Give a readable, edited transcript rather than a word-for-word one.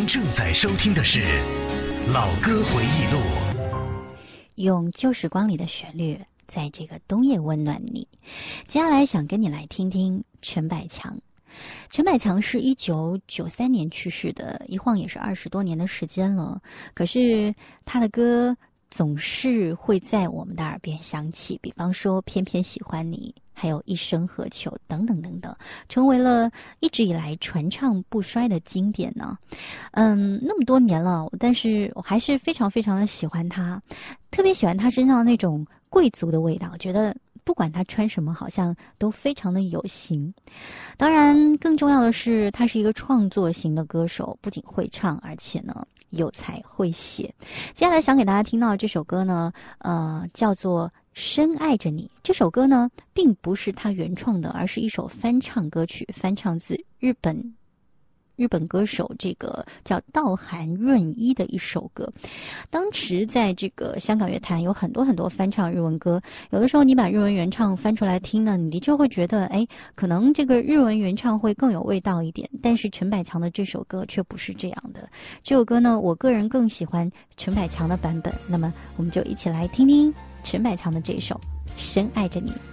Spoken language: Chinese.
您正在收听的是老歌回忆录， 用旧时光里的旋律，在这个冬夜温暖你。接下来想跟你来听听陈百强。陈百强是1993年去世的，一晃也是20多年的时间了。可是他的歌总是会在我们的耳边响起，比方说偏偏喜欢你，还有一生何求等等等等，成为了一直以来传唱不衰的经典呢。那么多年了，但是我还是非常非常的喜欢他，特别喜欢他身上的那种贵族的味道，觉得不管他穿什么好像都非常的有型。当然更重要的是他是一个创作型的歌手，不仅会唱，而且呢有才会写。接下来想给大家听到的这首歌呢叫做深爱着你。这首歌呢并不是他原创的，而是一首翻唱歌曲，翻唱自日本歌手这个叫道涵润一的一首歌。当时在这个香港乐坛有很多很多翻唱日文歌，有的时候你把日文原唱翻出来听呢，你的确会觉得可能这个日文原唱会更有味道一点，但是陈百强的这首歌却不是这样的。这首歌呢我个人更喜欢陈百强的版本，那么我们就一起来听听陈百强的这首深爱着你。